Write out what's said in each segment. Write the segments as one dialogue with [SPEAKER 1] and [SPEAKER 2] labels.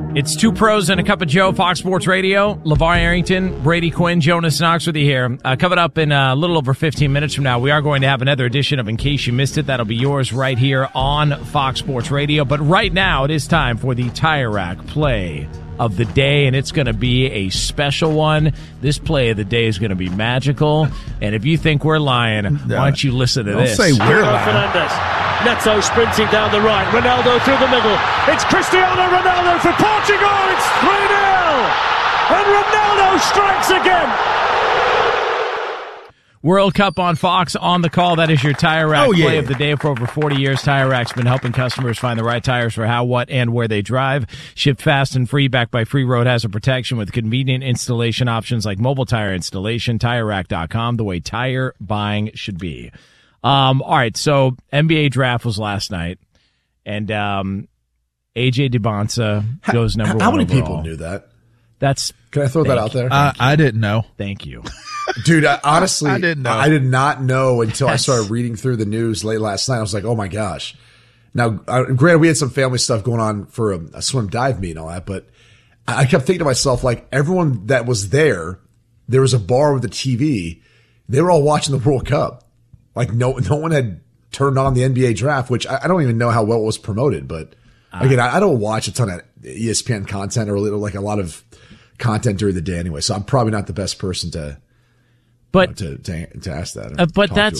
[SPEAKER 1] It's Two Pros and a Cup of Joe, Fox Sports Radio. LeVar Arrington, Brady Quinn, Jonas Knox with you here. Coming up in a little over 15 minutes from now, we are going to have another edition of In Case You Missed It. That'll be yours right here on Fox Sports Radio. But right now, it is time for the Tire Rack play of the day, and it's going to be a special one. This play of the day is going to be magical. And if you think we're lying, why don't you listen to this?
[SPEAKER 2] Don't say we're lying.
[SPEAKER 3] Fernandez. Neto sprinting down the right. Ronaldo through the middle. It's Cristiano Ronaldo for Portugal. It's 3-0. And Ronaldo strikes again.
[SPEAKER 1] World Cup on Fox on the call. That is your Tire Rack play of the day. For over 40 years, Tire Rack's been helping customers find the right tires for how, what, and where they drive. Shipped fast and free, backed by free road hazard protection with convenient installation options like mobile tire installation. TireRack.com, the way tire buying should be. All right, so NBA draft was last night, and AJ DeBonsa goes number one.
[SPEAKER 2] How many
[SPEAKER 1] overall.
[SPEAKER 2] people knew that?
[SPEAKER 4] Can I throw that out there?
[SPEAKER 2] I didn't know.
[SPEAKER 1] Thank you.
[SPEAKER 4] Dude, honestly,
[SPEAKER 2] I didn't know.
[SPEAKER 4] I did not know until I started reading through the news late last night. I was like, oh my gosh. Now, granted, we had some family stuff going on for a swim dive meet and all that, but I kept thinking to myself, like, everyone that was there was a bar with a TV. They were all watching the World Cup. Like, no one had turned on the NBA draft, which I don't even know how well it was promoted. But again, I don't watch a ton of ESPN content or like a lot of content during the day anyway. So I'm probably not the best person to ask that.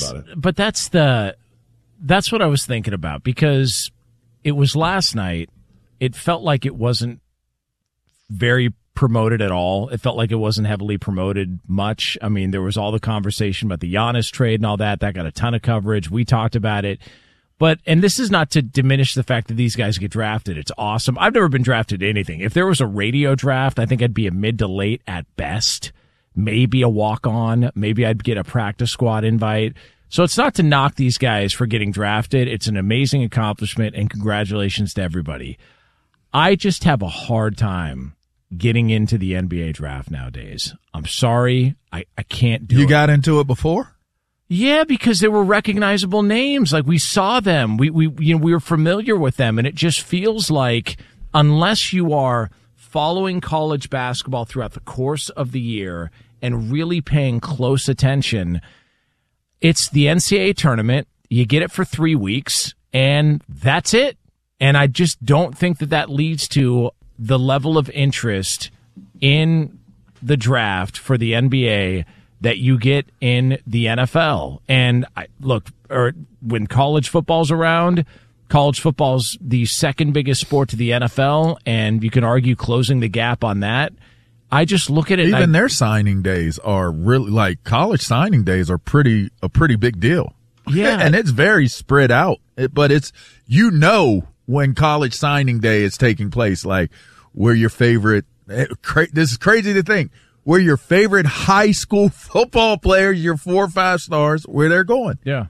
[SPEAKER 1] That's what I was thinking about, because it was last night. It felt like it wasn't very promoted at all. It felt like it wasn't heavily promoted much. I mean, there was all the conversation about the Giannis trade and all that. That got a ton of coverage. We talked about it. And this is not to diminish the fact that these guys get drafted. It's awesome. I've never been drafted to anything. If there was a radio draft, I think I'd be a mid to late at best. Maybe a walk-on. Maybe I'd get a practice squad invite. So it's not to knock these guys for getting drafted. It's an amazing accomplishment, and congratulations to everybody. I just have a hard time getting into the NBA draft nowadays. I'm sorry. I can't do it.
[SPEAKER 2] You got into it before?
[SPEAKER 1] Yeah, because there were recognizable names. Like, we saw them. We were familiar with them, and it just feels like unless you are following college basketball throughout the course of the year and really paying close attention, it's the NCAA tournament. You get it for 3 weeks, and that's it. And I just don't think that leads to the level of interest in the draft for the NBA that you get in the NFL. And when college football's around, college football's the second biggest sport to the NFL, and you can argue closing the gap on that. I just look at it.
[SPEAKER 2] Even their signing days are really, like, college signing days are a pretty big deal.
[SPEAKER 1] Yeah.
[SPEAKER 2] And it's very spread out. But it's, when college signing day is taking place, like, where your favorite, this is crazy to think, where your favorite high school football players, your 4 or 5 stars, where they're going.
[SPEAKER 1] Yeah.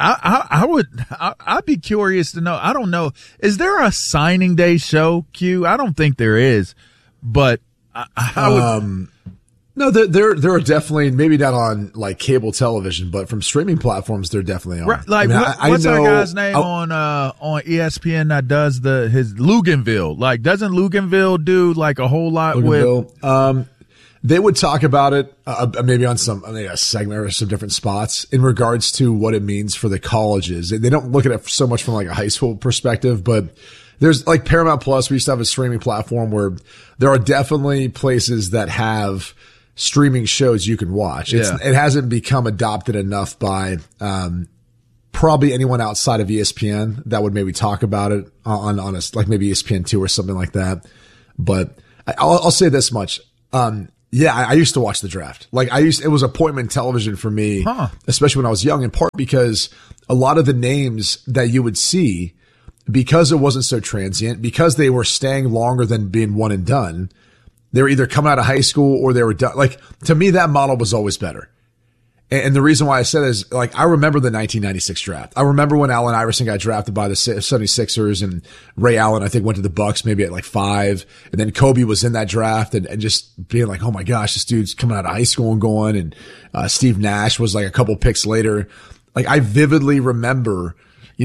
[SPEAKER 2] I'd be curious to know. I don't know. Is there a signing day show, Q? I don't think there is, but I would.
[SPEAKER 4] No, there are definitely, maybe not on like cable television, but from streaming platforms, they're definitely on.
[SPEAKER 2] Right, like, what's that guy's name on ESPN that does his Luganville? Like, doesn't Luganville do like a whole lot with?
[SPEAKER 4] They would talk about it maybe on a segment or some different spots in regards to what it means for the colleges. They don't look at it so much from like a high school perspective, but there's like Paramount Plus. We used to have a streaming platform where there are definitely places that have streaming shows you can watch. It hasn't become adopted enough by probably anyone outside of ESPN that would maybe talk about it on a, like maybe ESPN2 or something like that. But I'll say this much. Yeah, I used to watch the draft. Like it was appointment television for me, especially when I was young, in part because a lot of the names that you would see, because it wasn't so transient, because they were staying longer than being one and done, they were either coming out of high school or they were done. Like, to me, that model was always better. And the reason why I said it is, like, I remember the 1996 draft. I remember when Allen Iverson got drafted by the 76ers and Ray Allen, I think, went to the Bucks maybe at like 5. And then Kobe was in that draft and just being like, oh my gosh, this dude's coming out of high school and going. And Steve Nash was like a couple picks later. Like, I vividly remember,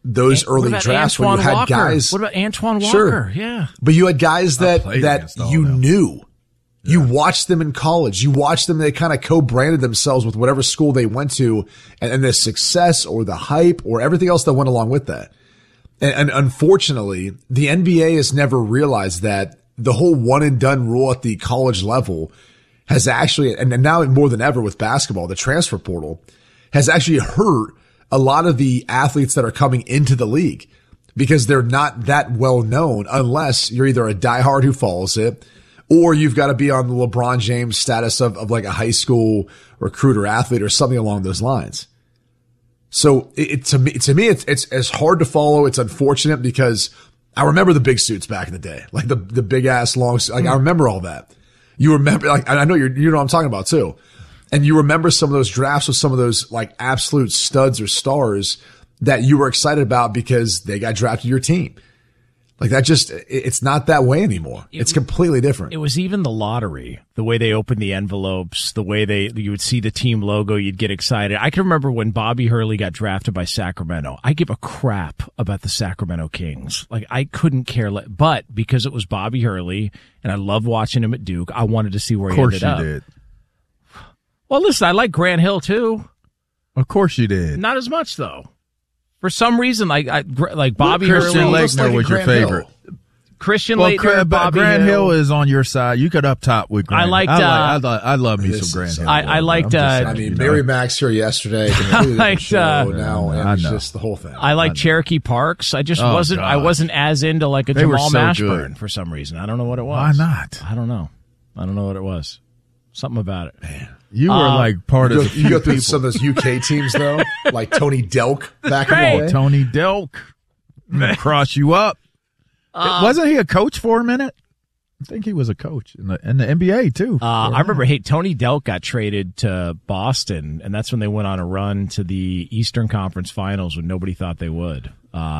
[SPEAKER 4] those early drafts where you had guys.
[SPEAKER 1] What about Antoine Walker?
[SPEAKER 4] Sure.
[SPEAKER 1] Yeah.
[SPEAKER 4] But you had guys that you knew. Yeah. You watched them in college. You watched them. They kind of co-branded themselves with whatever school they went to, and the success or the hype or everything else that went along with that. And unfortunately, the NBA has never realized that the whole one and done rule at the college level has actually, and now more than ever with basketball, the transfer portal has actually hurt a lot of the athletes that are coming into the league because they're not that well known unless you're either a diehard who follows it, or you've got to be on the LeBron James status of like a high school recruiter athlete or something along those lines. So to me, it's hard to follow. It's unfortunate because I remember the big suits back in the day, like the big ass long, like I remember all that. You remember, like, I know you know what I'm talking about too. And you remember some of those drafts with some of those like absolute studs or stars that you were excited about because they got drafted to your team. Like that it's not that way anymore. It's completely different.
[SPEAKER 1] It was even the lottery, the way they opened the envelopes, the way you would see the team logo, you'd get excited. I can remember when Bobby Hurley got drafted by Sacramento. I give a crap about the Sacramento Kings. Like I couldn't care less, but because it was Bobby Hurley and I loved watching him at Duke, I wanted to see where he ended up. Of course you did. Well, listen, I like Grant Hill too.
[SPEAKER 2] Of course you did.
[SPEAKER 1] Not as much though. For some reason, like Bobby
[SPEAKER 2] Christian
[SPEAKER 1] Hurley,
[SPEAKER 2] Laettner was your favorite.
[SPEAKER 1] Christian Laettner, Bobby
[SPEAKER 2] Grant Hill is on your side. You could up top with Grant.
[SPEAKER 1] I
[SPEAKER 2] love me some Grant Hill.
[SPEAKER 1] I liked.
[SPEAKER 4] Mary Max here yesterday. Now and just the whole thing.
[SPEAKER 1] I like Cherokee Parks. I just wasn't. I wasn't as into like a Jamal Mashburn for some reason. I don't know what it was.
[SPEAKER 2] Why not?
[SPEAKER 1] I don't know what it was. Something about it.
[SPEAKER 2] Man. You were like part of
[SPEAKER 4] you go through some of those UK teams though, like Tony Delk back in the day.
[SPEAKER 2] Tony Delk, cross you up. Wasn't he a coach for a minute? I think he was a coach in the NBA too.
[SPEAKER 1] I remember. Tony Delk got traded to Boston, and that's when they went on a run to the Eastern Conference Finals when nobody thought they would.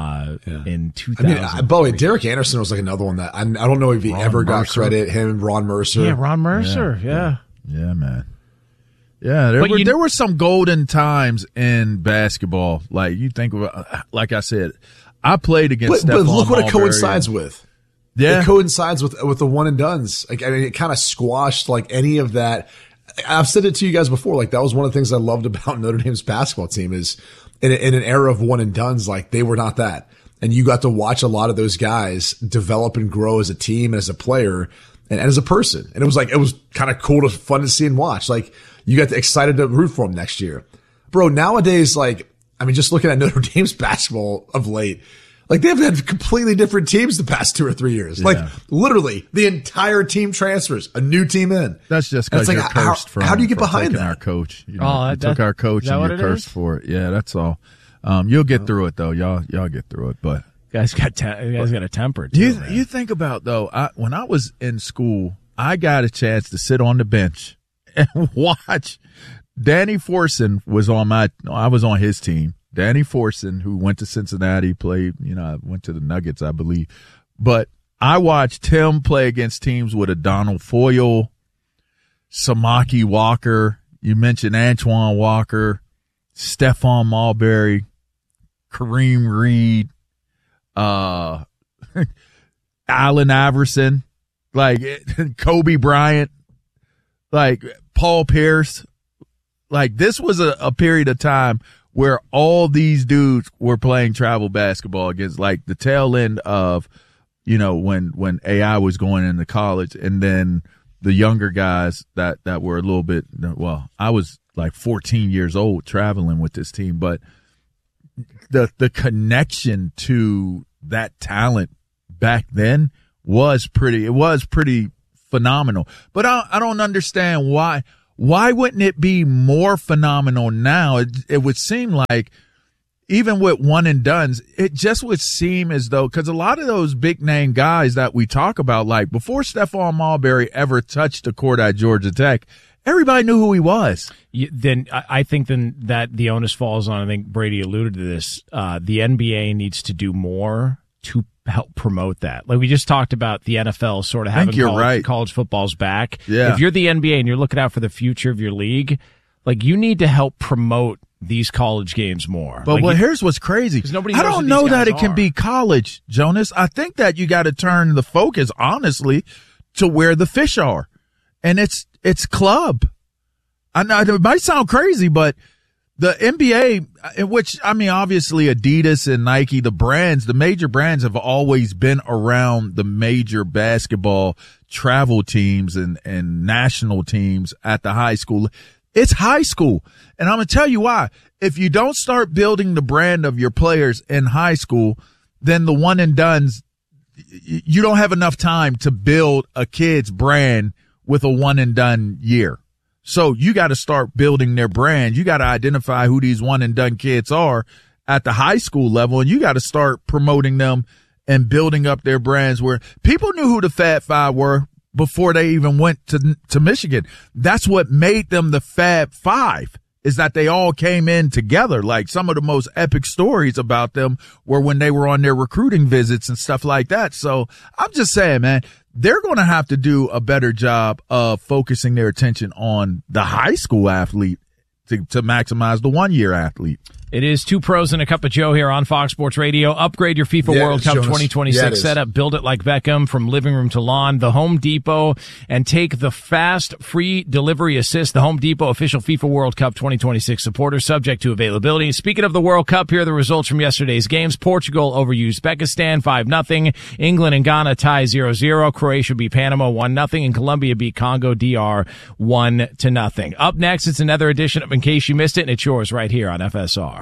[SPEAKER 1] In 2000.
[SPEAKER 4] By the way, Derek Anderson was like another one that I don't know if he ever got credit. Him, Ron Mercer.
[SPEAKER 1] Yeah, Ron Mercer. Yeah,
[SPEAKER 2] man. Yeah, there were some golden times in basketball. Like you think about, like I said, I played against. But
[SPEAKER 4] look what it coincides with.
[SPEAKER 2] Yeah,
[SPEAKER 4] it coincides with the one and dones. Like I mean, it kind of squashed like any of that. I've said it to you guys before. Like that was one of the things I loved about Notre Dame's basketball team is in an era of one and dones, like they were not that, and you got to watch a lot of those guys develop and grow as a team and as a player and as a person. And it was kind of cool fun to see and watch. Like. You got excited to root for them next year. Bro, nowadays, like, I mean, just looking at Notre Dame's basketball of late, like they've had completely different teams the past 2 or 3 years. Yeah. Like literally the entire team transfers, a new team in.
[SPEAKER 2] That's just because you're cursed
[SPEAKER 4] how do you get behind that?
[SPEAKER 2] Our coach. You took our coach and you're cursed for it. Yeah, that's all. You'll get through it though. Y'all get through it, but.
[SPEAKER 1] Guys got a temper too.
[SPEAKER 2] You think about though, when I was in school, I got a chance to sit on the bench and watch. Danny Forson I was on his team. Danny Forson, who went to Cincinnati, played, went to the Nuggets, I believe. But I watched him play against teams with a Donald Foyle, Samaki Walker. You mentioned Antoine Walker, Stephon Marbury, Kareem Reed, Allen Iverson, like Kobe Bryant, like Paul Pierce. Like this was a period of time where all these dudes were playing travel basketball against like the tail end of, when AI was going into college, and then the younger guys that were a little bit, I was like 14 years old traveling with this team, but the connection to that talent back then was pretty phenomenal. But I don't understand why wouldn't it be more phenomenal now? It would seem like even with one and dones, it just would seem as though, because a lot of those big name guys that we talk about, like before Stephon Marbury ever touched the court at Georgia Tech, everybody knew who he was.
[SPEAKER 1] I think that the onus falls on, I think Brady alluded to this, the NBA needs to do more to help promote that. Like we just talked about the NFL sort of having college football's back.
[SPEAKER 2] Yeah.
[SPEAKER 1] If you're the NBA and you're looking out for the future of your league, like you need to help promote these college games more.
[SPEAKER 2] But here's what's crazy. I don't know that it can be college, Jonas. I think that you got to turn the focus, honestly, to where the fish are. And it's club. I know it might sound crazy, but the NBA, in which, I mean, obviously Adidas and Nike, the major brands have always been around the major basketball travel teams and national teams at the high school. It's high school. And I'm going to tell you why. If you don't start building the brand of your players in high school, then the one and dones, you don't have enough time to build a kid's brand with a one and done year. So you got to start building their brand. You got to identify who these one and done kids are at the high school level, and you got to start promoting them and building up their brands where people knew who the Fab Five were before they even went to Michigan. That's what made them the Fab Five, is that they all came in together. Like, some of the most epic stories about them were when they were on their recruiting visits and stuff like that. So I'm just saying, man, they're going to have to do a better job of focusing their attention on the high school athlete to maximize the 1 year athlete.
[SPEAKER 1] It is Two Pros and a Cup of Joe here on Fox Sports Radio. Upgrade your FIFA World Cup 2026 setup. Build it like Beckham from living room to lawn. The Home Depot, and take the fast free delivery assist. The Home Depot official FIFA World Cup 2026 supporter, subject to availability. Speaking of the World Cup, here are the results from yesterday's games. Portugal over Uzbekistan 5-0. England and Ghana tie 0-0. Croatia beat Panama 1-0. And Colombia beat Congo DR 1-0. Up next, it's another edition of In Case You Missed It, and it's yours right here on FSR.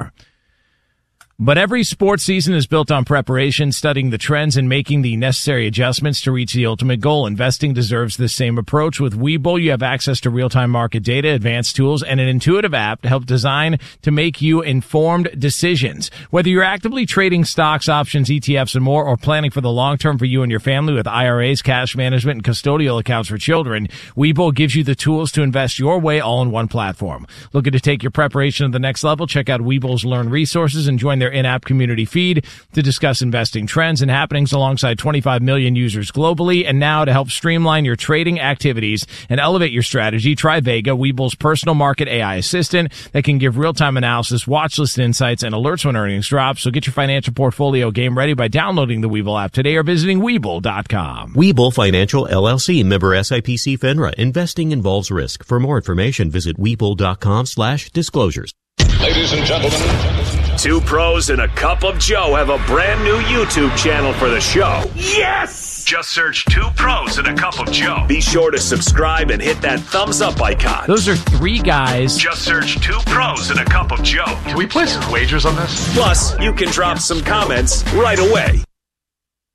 [SPEAKER 1] But every sports season is built on preparation, studying the trends, and making the necessary adjustments to reach the ultimate goal. Investing deserves the same approach. With Webull, you have access to real-time market data, advanced tools, and an intuitive app to help design to make you informed decisions. Whether you're actively trading stocks, options, ETFs, and more, or planning for the long term for you and your family with IRAs, cash management, and custodial accounts for children, Webull gives you the tools to invest your way all in one platform. Looking to take your preparation to the next level? Check out Webull's Learn Resources and join their in-app community feed to discuss investing trends and happenings alongside 25 million users globally. And now, to help streamline your trading activities and elevate your strategy, try Vega, Webull's personal market AI assistant that can give real-time analysis, watch list insights, and alerts when earnings drop. So get your financial portfolio game ready by downloading the Webull app today or visiting Webull.com.
[SPEAKER 5] Webull Financial LLC, member SIPC FINRA. Investing involves risk. For more information, visit Webull.com/disclosures.
[SPEAKER 6] Ladies and gentlemen,
[SPEAKER 7] Two Pros and a Cup of Joe have a brand new YouTube channel for the show. Yes! Just search Two Pros and a Cup of Joe. Be sure to subscribe and hit that thumbs up icon.
[SPEAKER 1] Those are three guys.
[SPEAKER 7] Just search Two Pros and a Cup of Joe.
[SPEAKER 6] can we place some wagers on this?
[SPEAKER 7] Plus, you can drop some comments right away.